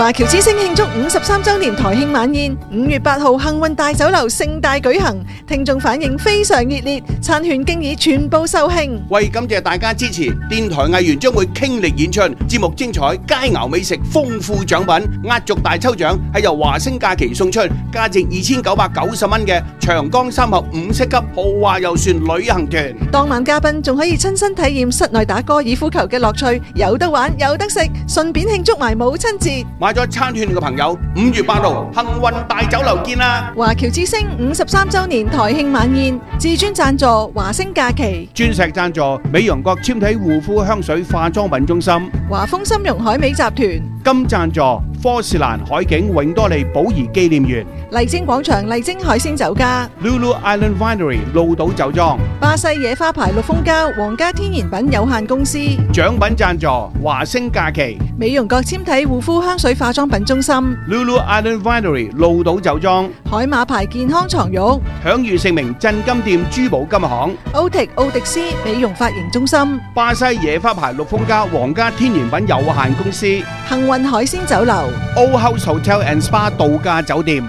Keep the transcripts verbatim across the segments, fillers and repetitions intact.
華僑之星慶祝五十三週年台慶晚宴，五月八號幸運大酒樓盛大舉行，聽眾反應非常熱烈，餐券經已全部售罄。 為感謝大家支持，電台藝員將會傾力演出，節目精彩，佳肴美食，豐富獎品，壓軸大抽獎係由華星假期送出，價值二千九百九十蚊嘅長江三峽五星級豪華遊船旅行團。 當晚嘉賓仲可以親身體驗室內打高爾夫球嘅樂趣，有得玩有得食，順便慶祝埋母親節。 買咗餐券嘅朋友，五月八號幸運大酒樓見啦！ 華僑之星五十三週年台慶晚宴，至尊贊助華星假期， 鑽石贊助美容國纖體護膚香水化妝品中心， 華豐金融海美集團， 金贊助科士蘭海景永多利寶儀紀念園， 麗晶廣場麗晶海鮮酒家， Lulu Island Winery 鹿島酒莊， 巴西野花牌綠蜂膠皇家天然品有限公司， 獎品贊助華星假期， 美容國纖體護膚香水化妝品中心， Lulu Island Winery 鹿島酒莊， 海馬牌健康床褥， 享譽盛名鎮金店珠寶金行， 歐迪奧迪斯美容髮型中心， 巴西野花牌綠蜂膠皇家天然品有限公司， 幸運海鮮酒樓， Old House Hotel and Spa 度假酒店，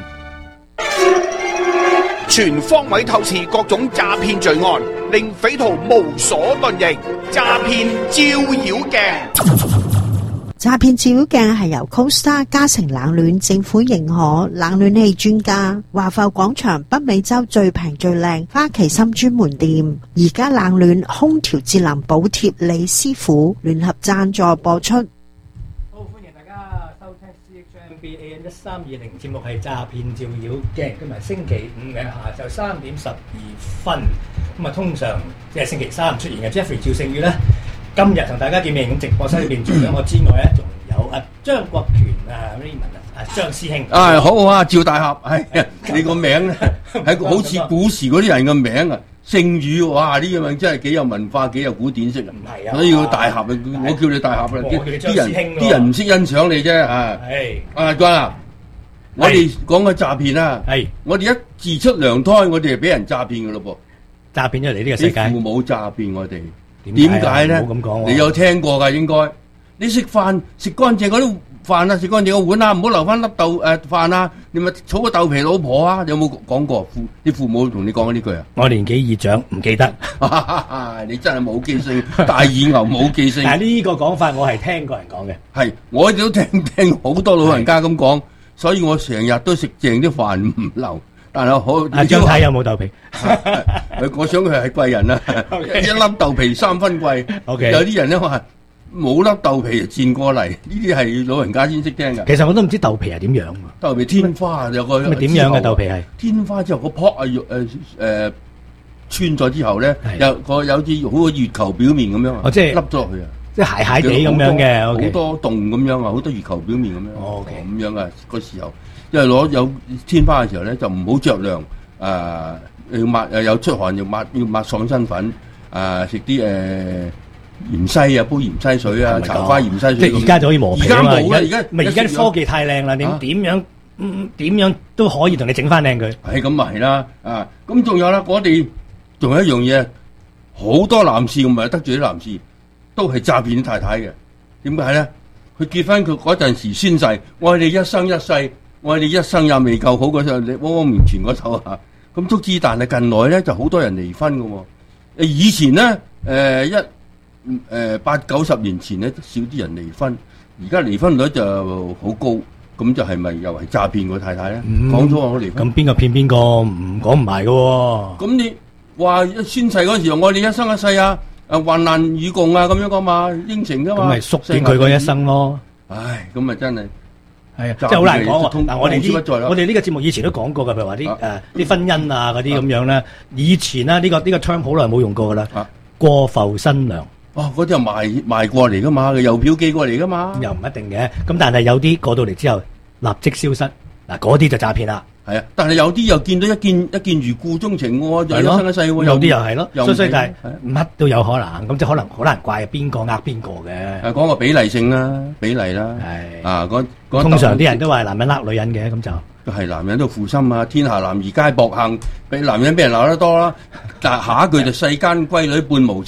全方位透視各種詐騙罪案，令匪徒無所遁形。詐騙照妖鏡。 詐騙照妖鏡係由 CoStar 嘉誠冷暖政府認可冷暖氣專家華埠廣場北美洲最平最靚花旗參專門店，而家冷暖空調節能補貼李師傅聯合贊助播出。 好，歡迎大家收聽 C H M B A M 一三二零節目，係詐騙照妖鏡。今日星期五嘅下晝三點十二分，咁啊通常即係星期三出現嘅 Jeffrey 趙勝宇咧。今日同大家見面，咁直播室裏邊除咗我之外咧，仲有阿張國權啊 Raymond 啊，阿張師兄。 啊，好啊，趙大俠，係你個名咧，係好似古時嗰啲人嘅名啊，勝宇，哇！呢個名真係幾有文化，幾有古典式啊。 唔係啊， 所以要大俠啊，我叫你大俠啦，啲人啲人唔識欣賞你啫啊。係啊，關啊，我哋講嘅詐騙啊，係我哋一自出娘胎，我哋係俾人詐騙噶咯噃， 詐騙咗嚟呢個世界。 啲父母詐騙我哋。點解咧？ 冇咁講， 你有聽過㗎？應該你食飯食乾淨嗰啲飯啊，食乾淨個碗啊，唔好留翻粒豆誒飯啊！你咪儲個豆皮老婆啊！有冇講過？父啲父母同你講呢句啊？ 我年紀已長，唔記得。 你真係冇記性，大耳牛冇記性。 但係呢個講法，我係聽過人講嘅。 係，我亦都聽聽好多老人家咁講，所以我成日都食剩啲飯唔留。但係好， 阿張太有冇豆皮？ 我想佢係貴人啦，一粒豆皮三分貴。 Okay. 有啲人咧話冇粒豆皮就賤過嚟，呢啲係老人家先識聽㗎。 其實我都唔知豆皮係點樣。 豆皮天花有個點樣嘅豆皮係？天花之後個泡啊，誒誒穿咗之後咧，有個有啲好似月球表面咁樣啊， 哦，即係凹咗落去啊， 即係鞋鞋地咁樣嘅， 好多洞咁樣啊，好多月球表面咁樣。 哦， 咁樣啊，嗰時候。因為攞有天花嘅時候咧，就唔好着涼，誒要抹誒有出汗要抹要抹爽身粉，誒食啲誒芫茜啊，煲芫茜水啊，茶花芫茜水。 即係而家就可以磨皮啊嘛！而家而家咪而家啲科技太靚啦，點點樣點樣都可以同你整翻靚佢。 係咁咪係啦，啊咁仲有啦，我哋仲有一樣嘢，好多男士唔係得罪啲男士，都係詐騙啲太太嘅。點解咧？佢結婚佢嗰陣時宣誓，我哋一生一世。我哋一生也未夠好嗰時候，你汪汪面前嗰首啊，咁足之。但係近來咧就好多人離婚嘅喎。誒以前咧誒、呃、一誒、呃、八九十年前咧少啲人離婚，而家離婚率就好高，咁就係咪又係詐騙個太太咧？講咗我離婚， 咁邊個騙邊個唔講唔埋嘅喎？ 咁你話宣誓嗰時候，我哋一生一世啊，誒患難與共啊，咁樣講嘛，應承㗎嘛。 咁咪縮短佢嗰一生咯。 唉，咁咪真係。 係啊，即係好難講喎。嗱，我哋呢，我哋呢個節目以前都講過㗎，譬如話啲誒啲婚姻啊嗰啲咁樣咧。以前咧呢個呢個 term 好耐冇用過㗎啦。過埠新娘。哦，嗰啲係賣賣過嚟㗎嘛，郵票寄過嚟㗎嘛。又唔一定嘅，咁但係有啲過到嚟之後立即消失，嗱嗰啲就詐騙啦。係啊，但係有啲又見到一見一見如故鍾情喎，就一生一世喎。有啲又係咯，所以所以但係乜都有可能，咁即係可能好難怪邊個呃邊個嘅。誒，講個比例性啦，比例啦。係啊，嗰通常啲人都話男人呃女人嘅，咁就係男人都負心啊！天下男兒皆薄幸，俾男人俾人鬧得多啦。但係下一句就世間閨女半無情，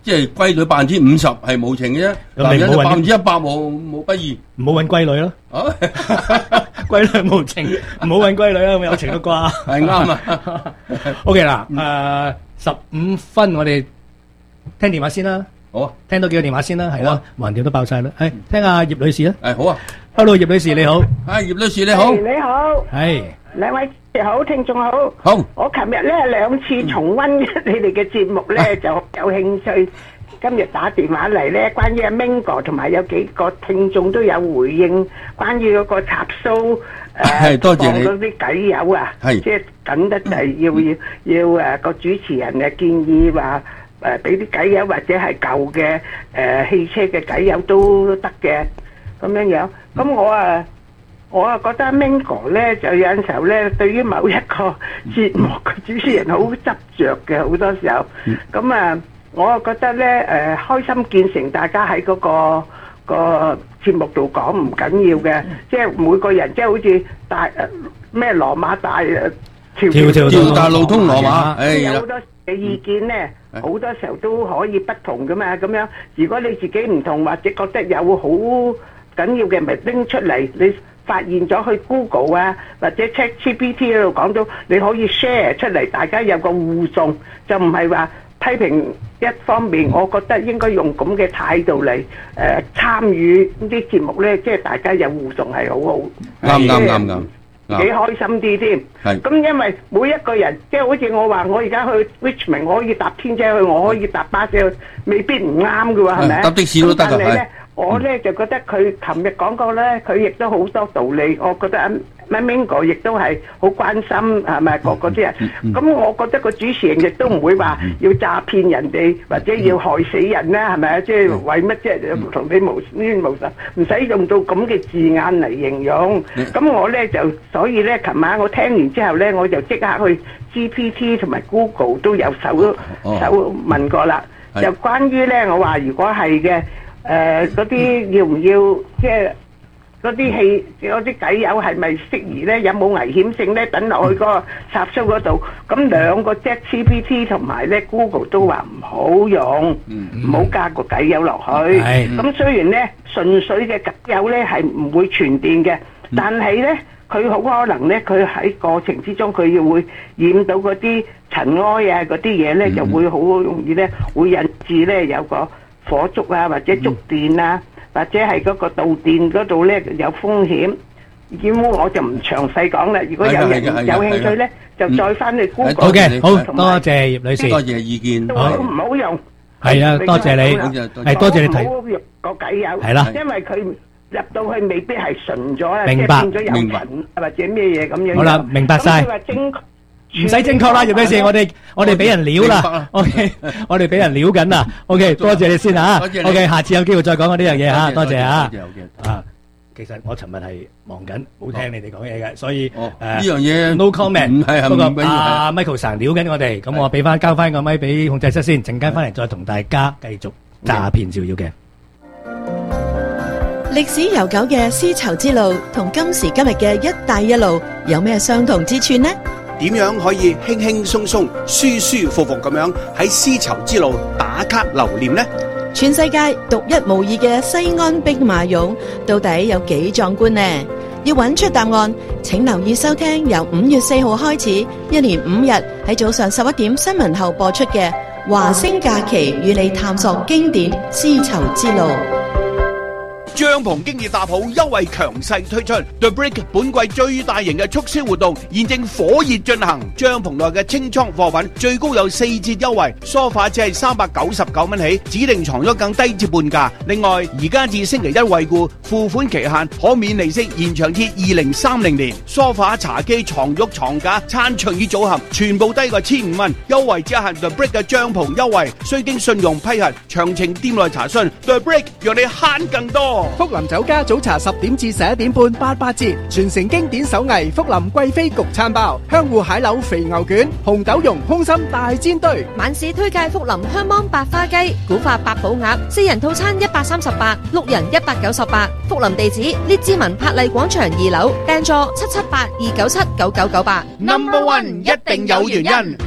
即係歸女百分之五十係無情嘅啫，男人就百分之一百無無不義， 唔好揾閨女咯。啊，閨女無情，唔好揾閨女啦，咁有情都啩。 係啱啊。 OK 啦，誒十五分，我哋聽電話先啦。 好啊， 聽到幾個電話先啦，係啦，橫掂都爆晒啦。誒，聽下葉女士啊。 誒，好啊。 Hello，葉女士你好。 係葉女士你好。 你好。 係。 兩位好，聽眾好。 好。 我琴日咧兩次重溫你哋嘅節目咧，就有興趣。今日打電話嚟咧，關於阿 Mingo 同埋有幾個聽眾都有回應，關於嗰個插蘇誒多謝你嗰啲偈友啊，即係緊得滯，要要要誒個主持人誒建議話誒俾啲偈友或者係舊嘅誒汽車嘅偈友都得嘅咁樣樣。咁我啊我啊覺得 Mingo 咧就有陣時候咧，對於某一個節目嘅主持人好執著嘅，好多時候咁啊。我覺得咧，誒開心見誠，大家喺嗰個個節目度講唔緊要嘅，即係每個人即係好似大誒咩羅馬大誒條條條大路通羅馬，誒有好多嘅意見咧，好多時候都可以不同噶嘛。咁樣如果你自己唔同或者覺得有好緊要嘅，咪拎出嚟，你發現咗去 Google 啊或者 ChatGPT 嗰度講到，你可以 share 出嚟，大家有個互動，就唔係話批評一方面。我覺得應該用咁嘅態度嚟誒參與呢啲節目咧，即係大家有互動係好好， 啱啱啱啱， 幾開心啲添。係咁，因為每一個人即係好似我話，我而家去 Richmond，我可以搭天車去，我可以搭巴士去，未必唔啱嘅喎，係咪？ 搭的士都得㗎。 但係咧，我咧就覺得佢琴日講過咧，佢亦都好多道理。我覺得阿 Mingo 亦都係好關心係咪個個啲人。咁我覺得個主持人亦都唔會話要詐騙人哋或者要害死人啦，係咪啊？即係為乜啫？同你無冤無仇，唔使用到咁嘅字眼嚟形容。咁我咧就所以咧，琴晚我聽完之後咧，我就即刻去 G P T 同埋 Google 都有搜搜問過啦。就關於咧，我話如果係嘅。誒嗰啲要唔要即係嗰啲氣嗰啲偈友係咪適宜咧？有冇危險性咧？等落去嗰個插蘇嗰度，咁兩個 ChatGPT 同埋咧 Google 都話唔好用，唔好加個偈友落去。咁雖然咧純粹嘅偈友咧係唔會傳電嘅，但係咧佢好可能咧佢喺過程之中佢要會染到嗰啲塵埃啊嗰啲嘢咧，就會好容易咧會引致咧有個火燭啊，或者觸電啊，或者係嗰個導電嗰度咧有風險。咁我就唔詳細講啦。如果有人有興趣咧，就再翻去 Google。 好嘅，好多謝葉女士， 多謝意見。 都唔好用。 係啊，多謝你，係多謝你提。 唔好用個偈友。 係啦， 因為佢入到去未必係純咗啊， 明白， 變咗有塵或者咩嘢咁樣。 好啦，明白晒。唔使正確啦，葉女士，我哋我哋俾人撩啦 ，OK， 我哋俾人撩緊啦 ，OK， 多謝你先吓 ，OK， 下次有機會再講呢樣嘢吓，多謝吓，啊，其實我尋日係忙緊，冇聽你哋講嘢嘅，所以誒呢樣嘢 no comment， 係不過阿 Michael 神撩緊我哋，咁我俾翻交翻個咪俾控制室先，陣間翻嚟再同大家繼續詐騙照妖嘅。 歷史悠久嘅絲綢之路同今時今日嘅一帶一路有咩相同之處呢？ 點樣可以輕輕鬆鬆、舒舒服服咁樣喺絲綢之路打卡留念呢？ 全世界獨一無二嘅西安兵馬俑到底有幾壯觀呢？要揾出答案，請留意收聽由五月四號開始，一連五日喺早上十一點新聞後播出嘅華星假期，與你探索經典絲綢之路。 帳篷經已搭好，優惠強勢推出 The Brick 本季最大型嘅促銷活動現正火熱進行，帳篷內嘅清倉貨品最高有四折優惠，梳化只係三百九十九蚊起，指定床褥更低至半價。另外，而家至星期一惠顧，付款期限可免利息延長至二零三零年。梳化、茶几、床褥、床架、餐桌椅組合全部低過千五蚊，優惠只限 The Brick 嘅帳篷優惠，需經信用批核，詳情店內查詢。The Brick 讓你慳更多。 福林酒家早茶十點至十一點半八八折，傳承經典手藝福林貴妃焗餐包、香芋蟹柳肥牛卷、紅豆蓉空心大煎堆。 晚市推介福林香芒百花雞、古法八寶鴨，四人套餐一百三十八，六人一百九十八。福林地址：列治文柏麗廣場二樓，訂座七七八二九七九九九八。 Number One 一定有原因。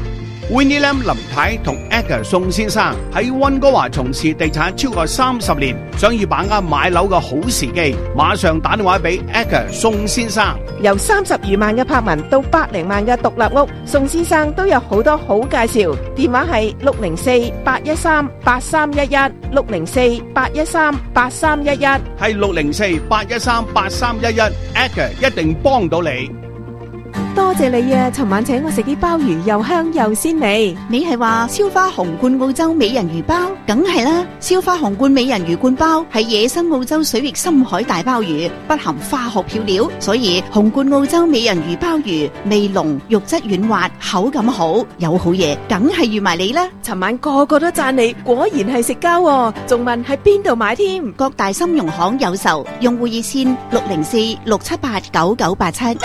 Winnie Lam 林太同 Edgar 宋先生喺溫哥華從事地產超過三十年，想要把握買樓嘅好時機，馬上打電話俾 Edgar 宋先生。 由三十餘萬嘅柏文到百零萬嘅獨立屋，宋先生都有好多好介紹。電話係六零四八一三八三一一，六零四八一三八三一一， 係六零四八一三八三一一 ，Edgar 一定幫到你。 多謝你啊！尋晚請我食啲鮑魚，又香又鮮味。 你係話燒花紅冠澳洲美人魚包？梗係啦！燒花紅冠美人魚冠包係野生澳洲水域深海大鮑魚，不含化學漂料，所以紅冠澳洲美人魚鮑魚味濃、肉質軟滑、口感好，有好嘢，梗係預埋你啦！ 尋晚個個都讚你，果然係食家喎，仲問喺邊度買添？ 各大金融行有售，用戶熱線六零四六七八九九八七。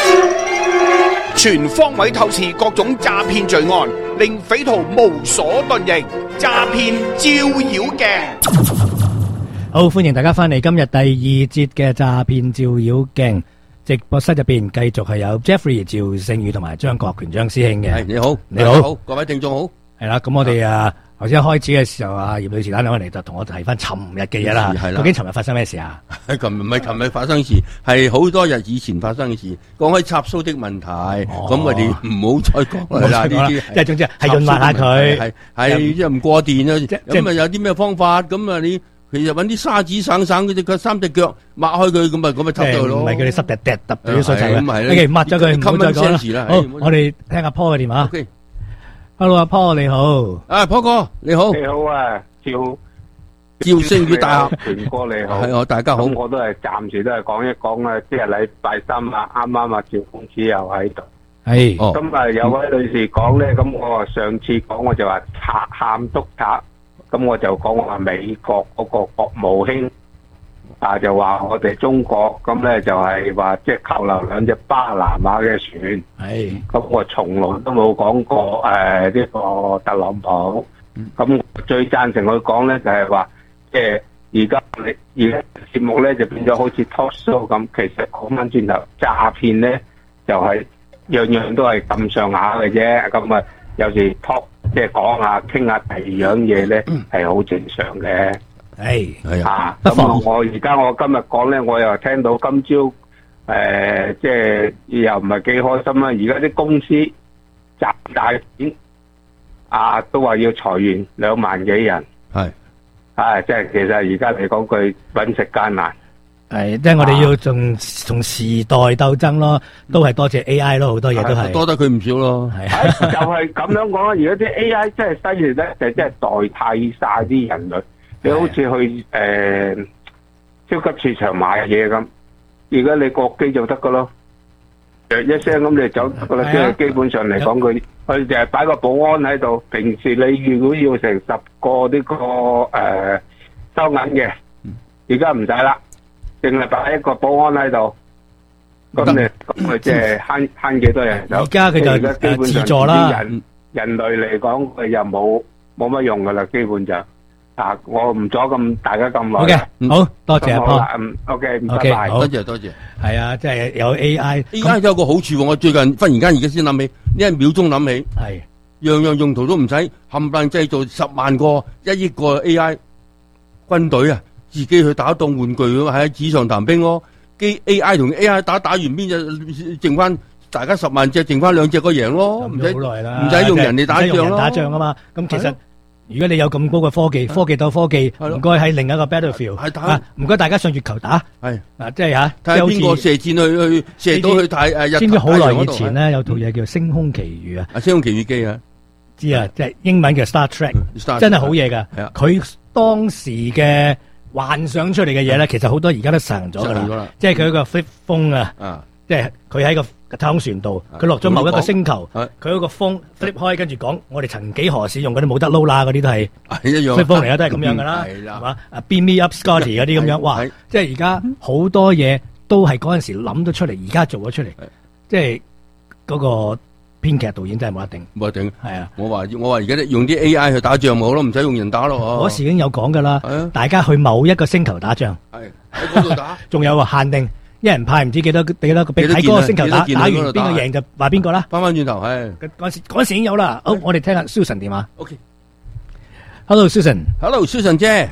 全方位透視各種詐騙罪案，令匪徒無所遁形。詐騙照妖鏡。 好，歡迎大家翻嚟今日第二節嘅詐騙照妖鏡直播室入邊，繼續係有 Jeffrey 趙勝宇同埋張國權張師兄嘅。 係你好， 你好， 好，各位聽眾好。 係啦，咁我哋啊頭先一開始嘅時候啊，葉女士打電話嚟就同我提翻尋日嘅嘢啦。究竟尋日發生咩事啊？ 琴日唔係尋日發生事，係好多日以前發生嘅事。講起插蘇的問題，咁我哋唔好再講啦。呢啲即係總之係潤滑下佢， 係係即係唔過電啊。咁啊有啲咩方法？咁啊你其實揾啲沙紙省省嗰隻腳三隻腳抹開佢，咁啊咁啊插咗佢咯。 唔係叫你濕滴滴揼到啲水齊咁係嘅。抹咗佢，唔好再講啦。好，我哋聽阿 Paul 嘅電話。Hello， 阿 Paul 你好。 啊 Paul 哥你好。 你好啊，趙趙勝宇大俠。 權哥你好。 係我大家好。 咁我都係暫時都係講一講啊，即係禮拜三啊，啱啱啊趙公子又喺度。 係。 咁啊有位女士講咧，咁我啊上次講我就話賊喊督賊，咁我就講話美國嗰個國務卿啊就話我哋中國咁咧就係話即係扣留兩隻巴拿馬嘅船。 係。 咁我從來都冇講過誒呢個特朗普。咁最贊成佢講咧就係話，即係而家你而家節目咧就變咗好似 talk show 咁，其實講翻轉頭詐騙咧就係樣樣都係咁上下嘅啫。咁啊有時 talk 即係講下傾下第二樣嘢咧係好正常嘅。 係係啊，咁啊我而家我今日講咧，我又聽到今朝誒即係又唔係幾開心啦。而家啲公司賺大錢。啊，都話要裁員兩萬幾人， 係， 啊，即係其實而家嚟講句揾食艱難， 係，即係我哋要同同時代鬥爭咯，都係多謝 A I 咯，好多嘢都係多得佢唔少咯， 係，就係咁樣講啦。而家啲 A I 真係犀利咧，就真係代替晒啲人類。你好似去誒超級市場買嘢咁，而家你過機就得噶咯。一聲咁你走得啦，即係基本上嚟講，佢佢就係擺個保安喺度。平時你如果要成十個呢個誒收銀嘅，而家唔使啦，淨係擺一個保安喺度。咁你咁佢即係慳慳幾多人手？ 而家佢就而家基本上自助啦。 人人類嚟講，佢又冇冇乜用噶啦，基本就啊，我唔阻咁大家咁耐。 好嘅，好多謝阿 Paul。 嗯 OK， 拜拜， 多謝多謝。 係啊，即係有 A I。A I 都有個好處喎，我最近忽然間而家先諗起，呢一秒鐘諗起， 係樣樣用途都唔使，冚唪唥製造十萬個、一億個 A I 軍隊啊，自己去打當玩具咁喺紙上談兵咯。機 A I 同 A I 打打完邊隻剩翻大家十萬隻，剩翻兩隻個贏咯，唔使好耐啦， 唔使用人哋打仗咯。 打仗啊嘛，咁其實。如果你有咁高嘅科技，科技鬥科技，唔該喺另一個 battlefield，啊，唔該大家上月球打，係啊，即係吓， 睇下邊個射箭去去射到去太誒日。 知唔知好耐以前咧有套嘢叫《星空奇遇》啊？ 啊，《星空奇遇記》啊， 知啊，即係英文叫 Star Trek，真係好嘢噶。佢當時嘅幻想出嚟嘅嘢咧，其實好多而家都實行咗噶啦。即係佢一個 flip phone 啊，即係佢喺個太空船度，佢落咗某一個星球，佢嗰個風 flip 開，跟住講我哋曾幾何時用嗰啲冇得撈啦，嗰啲都係一樣 flip phone 嚟啦，都係咁樣噶啦，係嘛？啊 ，beam me up Scotty 嗰啲咁樣，哇！即係而家好多嘢都係嗰陣時諗咗出嚟，而家做咗出嚟，即係嗰個編劇導演真係冇得頂， 冇得頂。 係啊， 我話我話而家用啲 A I 去打仗冇咯，唔使用人打咯。 嗰時已經有講噶啦，大家去某一個星球打仗， 係喺嗰度打， 仲有話限定。 一人派唔知幾多幾多個兵，喺嗰個星球打打完邊個贏就話邊個啦。 翻翻轉頭係嗰時嗰時已經有啦。好，我哋聽下 Susan 電話。 OK，Hello Susan，Hello Susan 姐。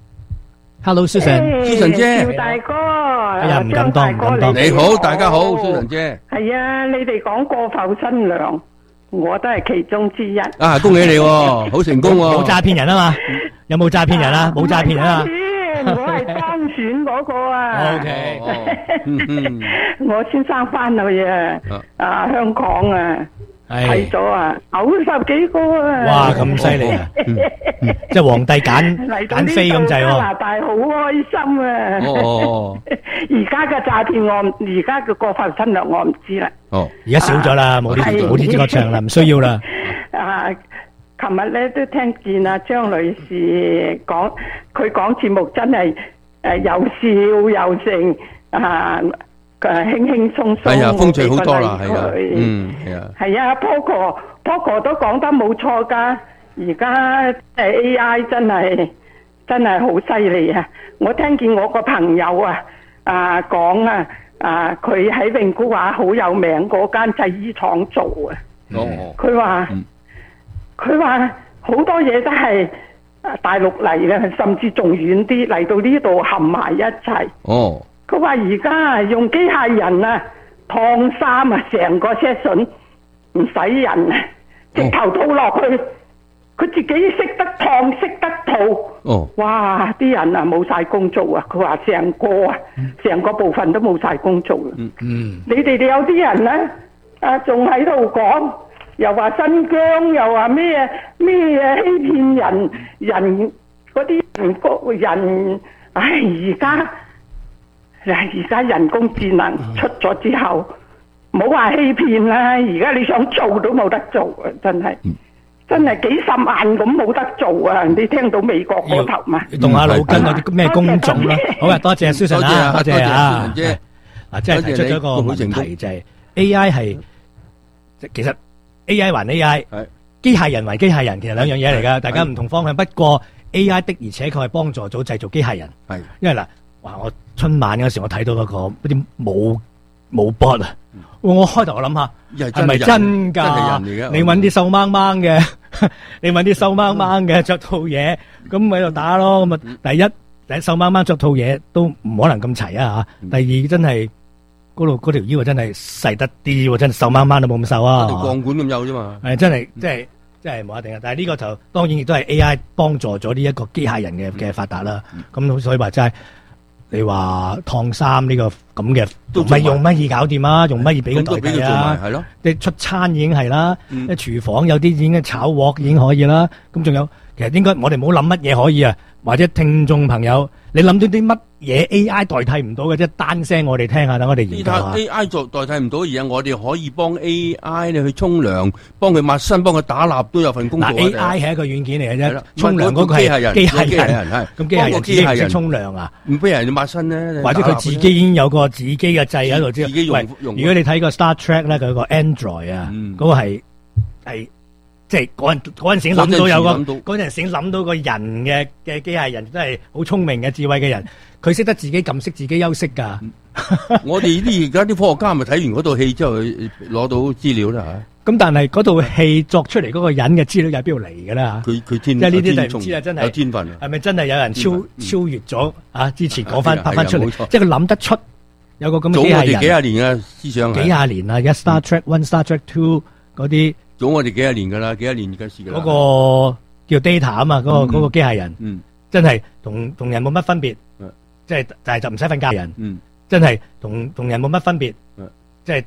Hello Susan，Susan 姐， 趙大哥， 哎呀唔敢當唔敢當， 你好，大家好，Susan姐。 係啊，你哋講過埠新娘，我都係其中之一。 啊，恭喜你，好成功喎！ 冇詐騙人啊嘛？有冇詐騙人啊？冇詐騙人啊？ 我係當選嗰個啊。 OK， 我先生翻去啊，啊香港啊。睇咗啊，九十幾個啊！ 哇，咁犀利啊！即係皇帝揀揀飛咁滯喎。加拿大好開心啊！ 哦， 而家嘅詐騙案，而家嘅過埠新娘我唔知啦。 哦， 而家少咗啦，冇啲冇啲歌唱啦，唔需要啦。 啊，琴日咧都聽見阿張女士講，佢講節目真係誒又笑又盛啊！誒，輕輕鬆鬆， 係啊，風趣好多啦，係啊，嗯，係啊， 係啊 ，Poco Poco 都講得冇錯噶，而家誒 A I 真係真係好犀利啊！我聽見我個朋友啊啊講啊啊，佢喺永古話好有名嗰間製衣廠做啊， 哦， 佢話佢話好多嘢都係大陸嚟嘅，甚至仲遠啲嚟到呢度冚埋一齊， 哦。 佢話而家用機械人啊燙衫啊，成個 session 唔使人啊，直頭套落去，佢自己識得燙，識得套。哦，哇！啲人啊冇晒工做啊，佢話成個啊，成個部分都冇晒工做啊。嗯嗯，你哋哋有啲人咧啊，仲喺度講，又話新疆，又話咩咩欺騙人，人嗰啲人個人，唉而家。而家人工智能出咗之後，唔好話欺騙啦，而家你想做都冇得做啊！真係，真係幾十萬咁冇得做啊！你聽到美國嗰頭嘛？ 動下腦筋嗰啲咩工種咯？好啊，多謝 Susan 啊，多謝啊，啊，即係提出咗一個問題，就係 A I 係，其實 A I 還 A I，機械人還機械人，其實兩樣嘢嚟㗎，大家唔同方向。不過 A I 的而且確係幫助咗製造機械人，係，因為嗱。哇！我春晚嗰時我睇到嗰個嗰啲舞舞 bot 啊，我開頭我諗下係咪真㗎？你揾啲瘦掹掹嘅，你揾啲瘦掹掹嘅着套嘢，咁咪喺度打咯。咁啊，第一第一瘦掹掹着套嘢都唔可能咁齊啊嚇。第二真係嗰度嗰條腰真係細得啲喎，真係瘦掹掹都冇咁瘦啊。 條鋼管咁幼啫嘛。 係真係即係即係冇一定啊！但係呢個就當然亦都係 A I 幫助咗呢一個機械人嘅嘅發達啦。咁所以話真係。你話燙衫呢個咁嘅，唔係用乜嘢搞掂啊？用乜嘢俾佢代替啊？係咯，你出餐已經係啦，啲廚房有啲已經炒鑊已經可以啦。咁仲有，其實應該我哋唔好諗乜嘢可以啊，或者聽眾朋友，你諗到啲乜嘢 A I 代替唔到嘅啫？單聲我哋聽下，等我哋研究下。 A I 作代替唔到，而家我哋可以幫 A I 你去沖涼，幫佢抹身，幫佢打蠟，都有份工作。 嗱 A I 係一個軟件嚟嘅啫，沖涼嗰個係機械人，機械人係。咁機械人自己唔識沖涼啊？ 唔俾人抹身咧， 或者佢自己已經有個自己嘅掣喺度啫。喂，如果你睇個 Star Trek 咧，佢有個 Android 啊，嗰個係係。即係嗰陣嗰陣時諗到有個嗰陣時諗到個人嘅嘅機械人，真係好聰明嘅智慧嘅人，佢識得自己撳熄自己休息噶。 我哋呢啲而家啲科學家咪睇完嗰套戲之後攞到資料啦吓。 咁但係嗰套戲作出嚟嗰個人嘅資料又喺邊度嚟噶啦？ 佢佢天即係呢啲就唔知啦，真係有天分。 係咪真係有人超超越咗啊？之前講翻拍翻出嚟，即係佢諗得出有個咁嘅機械人。 早我哋幾廿年嘅思想。 幾廿年啊！一 Star Trek One、Star Trek Two 嗰啲。 早我哋幾廿年噶啦，幾廿年嘅事噶啦。 嗰個叫 data 啊嘛，嗰、嗯、個嗰個機械人，嗯、真係同同人冇乜分別，即係但係就唔使瞓覺人，嗯、真係同同人冇乜分別，